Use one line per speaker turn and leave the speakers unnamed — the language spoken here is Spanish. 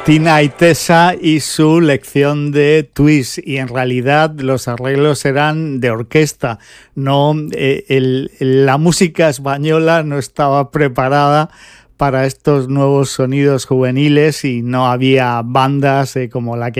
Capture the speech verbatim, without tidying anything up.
Tina y Tessa y su lección de twist, y en realidad los arreglos eran de orquesta, no eh, el, la música española no estaba preparada para estos nuevos sonidos juveniles y no había bandas eh, como la que